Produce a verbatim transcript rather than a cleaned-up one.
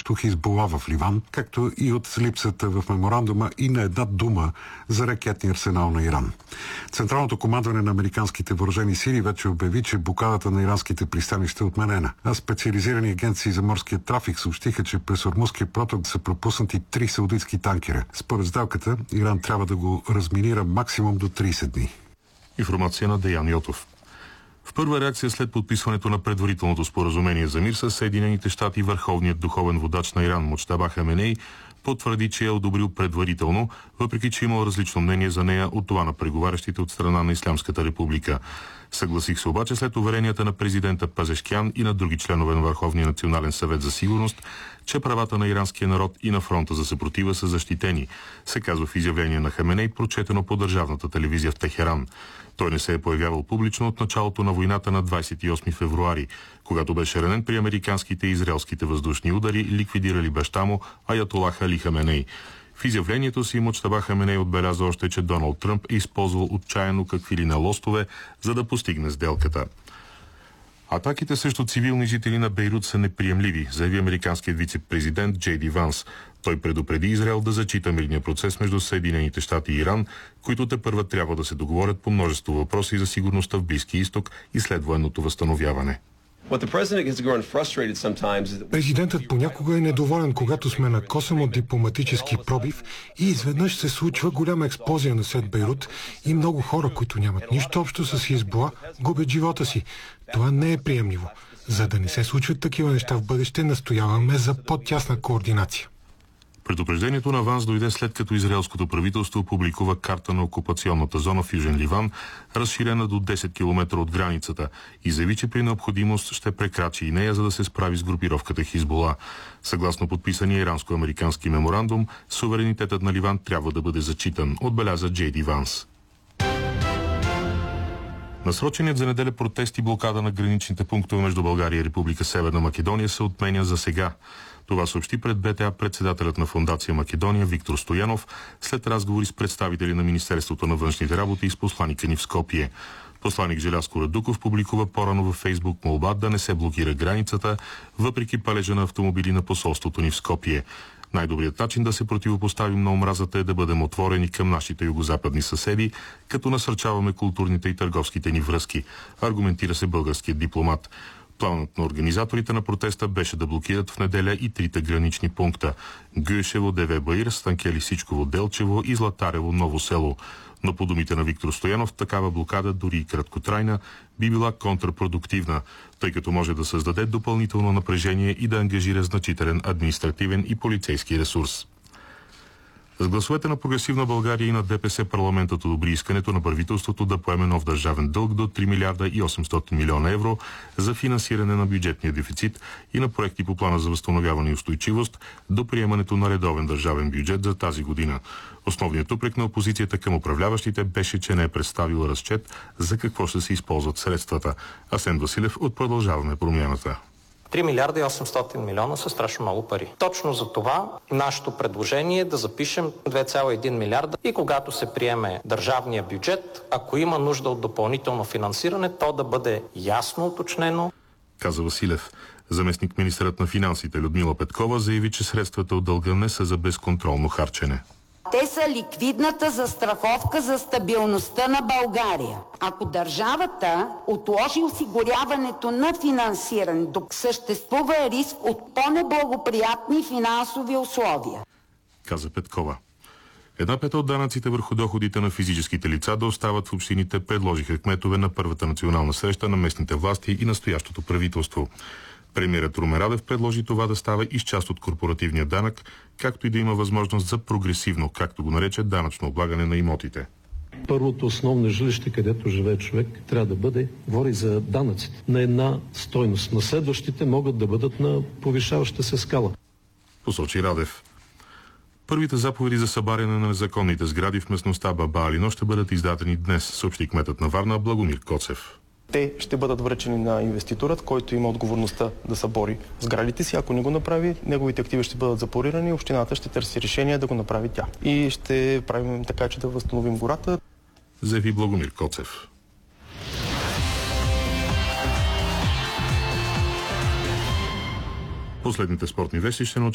срещу Хизбула в Ливан, както и от липсата в меморандума и на една дума за ракетния арсенал на Иран. Централното командване на американските въоръжени сили вече обяви, че блокадата на иранските пристанища е отменена, а специализирани агенции за морския трафик съобщиха, че през Ормузския проток са пропуснати три саудитски танкера. Според сделката, Иран трябва да го разминира максимум до трийсет дни. Информация на Деян Йотов. В първа реакция след подписването на предварителното споразумение за мир с Съединените щати, върховният духовен водач на Иран Муджтаба Хаменей потвърди, че е одобрил предварително, въпреки че имал различно мнение за нея от това на преговарящите от страна на Ислямската република. Съгласих се обаче след уверенията на президента Пазешкян и на други членове на Върховния национален съвет за сигурност, че правата на иранския народ и на фронта за съпротива са защитени, се казва в изявление на Хаменей, прочетено по държавната телевизия в Техеран. Той не се е появявал публично от началото на войната на двадесет и осми февруари, когато беше ранен при американските и израелските въздушни удари, ликвидирали баща му Аятолах Али Хаменей. В изявлението си Муджтаба Хаменей отбеляза още, че Доналд Тръмп е използвал отчаяно какви ли на лостове, за да постигне сделката. Атаките срещу цивилни жители на Бейрут са неприемливи, заяви американският вице-президент Джей Ди Ванс. Той предупреди Израел да зачита мирния процес между Съединените щати и Иран, които тепърва трябва да се договорят по множество въпроси за сигурността в Близкия изток и след военното възстановяване. Президентът понякога е недоволен, когато сме на косъм от дипломатически пробив и изведнъж се случва голяма експлозия на след Бейрут и много хора, които нямат нищо общо с Хизбула, губят живота си. Това не е приемливо. За да не се случват такива неща в бъдеще, настояваме за по-тясна координация. Предупреждението на Ванс дойде след като израелското правителство публикува карта на окупационната зона в Южен Ливан, разширена до десет километра от границата, и заяви, че при необходимост ще прекрачи и нея, за да се справи с групировката Хизбула. Съгласно подписания иранско-американски меморандум, суверенитетът на Ливан трябва да бъде зачитан, отбеляза Джей Ди Ванс. Насроченият за неделя протест и блокада на граничните пунктове между България и Република Северна Македония се отменя за сега. Това съобщи пред Б Т А председателят на Фондация Македония Виктор Стоянов след разговори с представители на Министерството на външните работи и с посланика ни в Скопие. Посланик Желязко Радуков публикува по-рано във Фейсбук молба да не се блокира границата, въпреки палежа на автомобили на посолството ни в Скопие. Най-добрият начин да се противопоставим на омразата е да бъдем отворени към нашите югозападни съседи, като насърчаваме културните и търговските ни връзки, аргументира се българският дипломат. Планът на организаторите на протеста беше да блокират в неделя и трите гранични пункта – Гюешево, Деве Баир, Станкели Сичково, Делчево и Златарево, Ново село. Но по думите на Виктор Стоянов, такава блокада, дори и краткотрайна, би била контрапродуктивна, тъй като може да създаде допълнително напрежение и да ангажира значителен административен и полицейски ресурс. С гласовете на Прогресивна България и на Д П С парламентът одобри искането на правителството да поеме нов държавен дълг до три милиарда и осемстотин милиона евро за финансиране на бюджетния дефицит и на проекти по плана за възстановяване и устойчивост до приемането на редовен държавен бюджет за тази година. Основният упрек на опозицията към управляващите беше, че не е представила разчет за какво ще се използват средствата. Асен Василев от Продължаваме промяната. три милиарда и осемстотин милиона са страшно много пари. Точно за това нашето предложение е да запишем две цяло и един милиарда и когато се приеме държавния бюджет, ако има нужда от допълнително финансиране, то да бъде ясно уточнено, каза Василев. Заместник министърът на финансите Людмила Петкова заяви, че средствата от дълга не са за безконтролно харчене. Те са ликвидната застраховка за стабилността на България. Ако държавата отложи осигуряването на финансиране, док съществува риск от по-неблагоприятни финансови условия, каза Петкова. Една пета от данъците върху доходите на физическите лица да остават в общините, предложиха кметове на първата национална среща на местните власти и настоящото правителство. Премиерът Румен Радев предложи това да става и с част от корпоративния данък, както и да има възможност за прогресивно, както го нарече, данъчно облагане на имотите. Първото основно жилище, където живее човек, трябва да бъде, говори за данъците, на една стойност. На следващите могат да бъдат на повишаваща се скала, посочи Радев. Първите заповеди за събаряне на незаконните сгради в местността Баба Алино ще бъдат издадени днес, съобщи кметът на Варна Благомир Коцев. Те ще бъдат връчени на инвеститорът, който има отговорността да събори сградите си. Ако не го направи, неговите активи ще бъдат запорирани и общината ще търси решение да го направи тя. И ще правим така, че да възстановим гората, заяви Благомир Коцев. Последните спортни вести ще научим